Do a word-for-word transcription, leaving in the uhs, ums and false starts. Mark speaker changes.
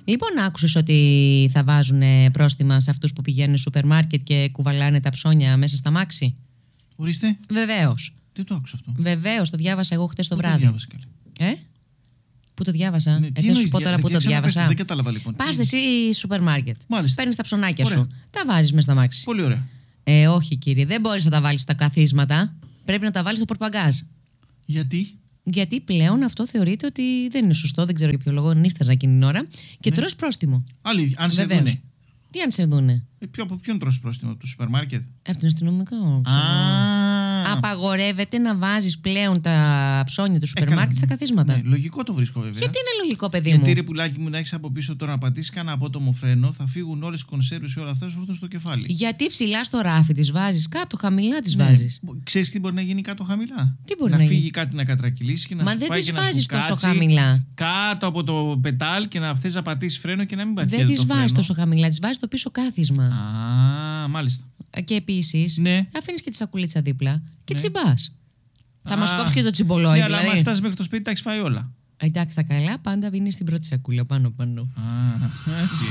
Speaker 1: Λοιπόν, άκουσες ότι θα βάζουν πρόστιμα σε αυτούς που πηγαίνουν στο σούπερ μάρκετ και κουβαλάνε τα ψώνια μέσα στα μάξι?
Speaker 2: Ορίστε.
Speaker 1: Βεβαίως.
Speaker 2: Δεν το άκουσα αυτό.
Speaker 1: Βεβαίως, το διάβασα εγώ χτες το
Speaker 2: Πού
Speaker 1: βράδυ.
Speaker 2: Το διάβασε, καλή.
Speaker 1: Ε? Πού το διάβασα?
Speaker 2: Ναι,
Speaker 1: ε,
Speaker 2: τι
Speaker 1: θα σου
Speaker 2: εννοείς,
Speaker 1: πω τώρα
Speaker 2: δια-
Speaker 1: πού το
Speaker 2: για ξαναπες το,
Speaker 1: διάβασα.
Speaker 2: δεν κατάλαβα λοιπόν.
Speaker 1: Πας
Speaker 2: Τι-
Speaker 1: εσύ σούπερ μάρκετ.
Speaker 2: Μάλιστα.
Speaker 1: Παίρνεις τα ψωνάκια
Speaker 2: Ωραία.
Speaker 1: σου. Τα βάζεις μέσα στα μάξι.
Speaker 2: Πολύ ωραία.
Speaker 1: Ε, όχι κύριε, δεν μπορείς να τα βάλεις στα καθίσματα. Πρέπει να τα βάλεις στο πορπαγκάζ.
Speaker 2: Γιατί?
Speaker 1: Γιατί πλέον αυτό θεωρείται ότι δεν είναι σωστό, δεν ξέρω για ποιο λόγο, νύσταζα εκείνη την ώρα. Και
Speaker 2: Ναι.
Speaker 1: τρως πρόστιμο.
Speaker 2: Άλλη, αν σε
Speaker 1: Βεβαίως.
Speaker 2: δούνε.
Speaker 1: Τι αν σε δούνε?
Speaker 2: Ε, ποιο, από ποιον τρως πρόστιμο, από το σούπερ μάρκετ?
Speaker 1: Από τον αστυνομικό. ξέρω.
Speaker 2: Α,
Speaker 1: Απαγορεύεται να βάζεις πλέον τα ψώνια του σούπερ
Speaker 2: καλά.
Speaker 1: μάρκετ στα καθίσματα.
Speaker 2: Ναι, λογικό το βρίσκω βέβαια.
Speaker 1: Γιατί είναι λογικό, παιδί
Speaker 2: Γιατί
Speaker 1: μου.
Speaker 2: ρε πουλάκι μου, να έχει από πίσω τώρα να πατήσει κανένα απότομο φρένο, θα φύγουν όλες οι κονσέρβες και όλα αυτά, σου έρθουν στο κεφάλι.
Speaker 1: Γιατί ψηλά στο ράφι τις βάζεις, κάτω χαμηλά τις
Speaker 2: Ναι.
Speaker 1: βάζεις.
Speaker 2: Ξέρεις τι μπορεί να γίνει κάτω χαμηλά?
Speaker 1: Τι μπορεί
Speaker 2: να
Speaker 1: να
Speaker 2: φύγει
Speaker 1: γίνει?
Speaker 2: κάτι να κατρακυλήσει και να
Speaker 1: Μα
Speaker 2: σου
Speaker 1: δεν
Speaker 2: πάει
Speaker 1: τις
Speaker 2: και να σου
Speaker 1: βάζεις τόσο
Speaker 2: κάτσει
Speaker 1: χαμηλά.
Speaker 2: κάτω από το πετάλ και να θες να πατήσεις φρένο και να μην πατήσεις
Speaker 1: Δεν
Speaker 2: το
Speaker 1: τις βάζεις
Speaker 2: φρένο.
Speaker 1: τόσο χαμηλά, τις βάζεις στο πίσω κάθισμα.
Speaker 2: Α, μάλιστα.
Speaker 1: Και επίσης,
Speaker 2: Ναι.
Speaker 1: αφήνεις και τη σακουλίτσα δίπλα και
Speaker 2: Ναι.
Speaker 1: τσιμπάς. Θα μας
Speaker 2: Α,
Speaker 1: κόψει και το τσιμπολόι,
Speaker 2: Ναι, αλλά
Speaker 1: δηλαδή.
Speaker 2: άμα φτάσει μέχρι το σπίτι, τα έχεις φάει όλα.
Speaker 1: Εντάξει, τα καλά πάντα βγαίνει στην πρώτη σακούλα πάνω-πάνω.
Speaker 2: Α, έτσι.